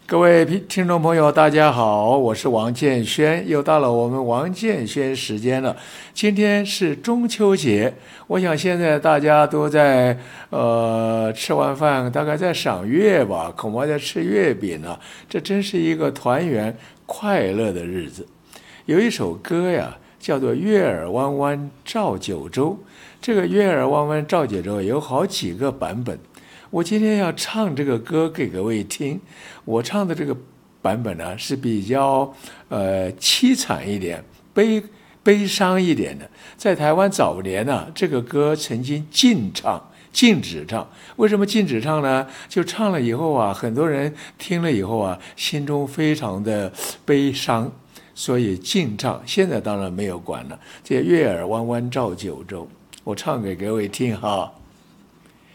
各位听众朋友，大家好，我是王建轩，又到了我们王建轩时间了。今天是中秋节，我想现在大家都在吃完饭，大概在赏月吧，恐怕在吃月饼呢。这真是一个团圆快乐的日子。有一首歌呀，叫做《月儿弯弯照九州》。这个《月儿弯弯照九州》有好几个版本。我今天要唱这个歌给各位听，我唱的这个版本呢是比较凄惨一点、悲伤一点的。在台湾早年呢，这个歌曾经禁止唱。为什么禁止唱呢？就唱了以后啊，很多人听了以后啊，心中非常的悲伤，所以禁唱。现在当然没有管了。这月儿弯弯照九州，我唱给各位听哈。